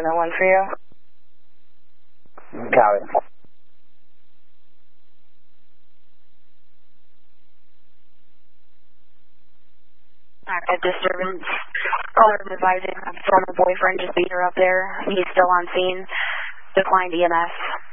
that one for you. Copy. Active disturbance. Caller advising a former boyfriend just beat her up there. He's still on scene. Declined EMS.